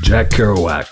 Jack Kerouac.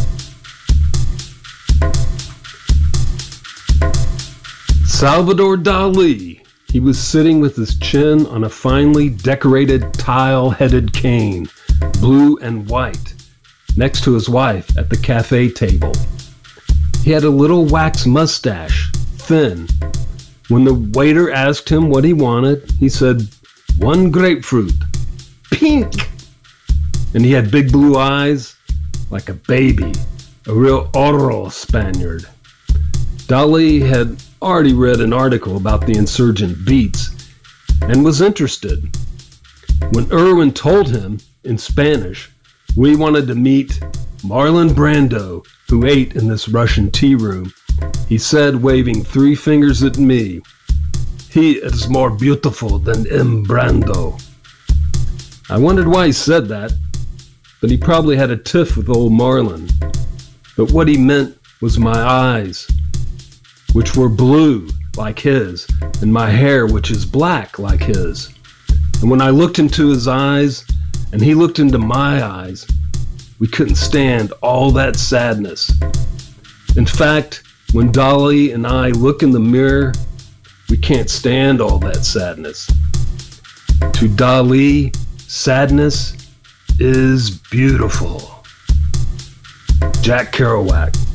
Salvador Dali. He was sitting with his chin on a finely decorated tile-headed cane, blue and white, next to his wife at the cafe table. He had a little wax mustache, thin. When the waiter asked him what he wanted, he said, "1 grapefruit. Pink!" And he had big blue eyes, like a baby, a real Oro Spaniard. Dali had already read an article about the insurgent beats and was interested. When Irwin told him, in Spanish, we wanted to meet Marlon Brando, who ate in this Russian tea room, he said, waving 3 fingers at me, "He is more beautiful than M. Brando." I wondered why he said that, but he probably had a tiff with old Marlon. But what he meant was my eyes, which were blue like his, and my hair, which is black like his. And when I looked into his eyes, and he looked into my eyes, we couldn't stand all that sadness. In fact, when Dali and I look in the mirror, we can't stand all that sadness. To Dali, sadness is beautiful. Jack Kerouac.